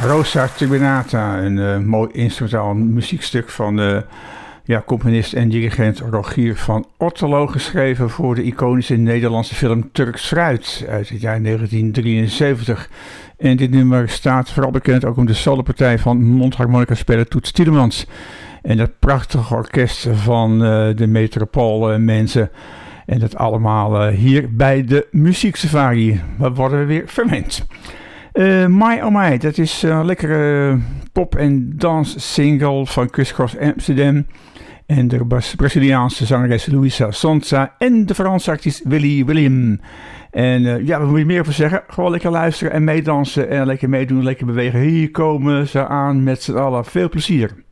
Rosa Turbinata, een mooi instrumentaal muziekstuk van componist en dirigent Rogier van Otterlo, geschreven voor de iconische Nederlandse film Turks Fruit uit het jaar 1973. En dit nummer staat vooral bekend ook om de solopartij van mondharmonica-speler Toets Tielemans en het prachtige orkest van de Metropoolmensen. En dat allemaal hier bij de Muzieksafari. Waar worden we weer verwend. My Oh My, dat is een lekkere pop- en dans-single van Chris Cross Amsterdam. En de Braziliaanse zangeres Luisa Sonza en de Franse artiest Willy William. En wat moet je meer over zeggen? Gewoon lekker luisteren en meedansen en lekker meedoen, lekker bewegen. Hier komen ze aan met z'n allen. Veel plezier.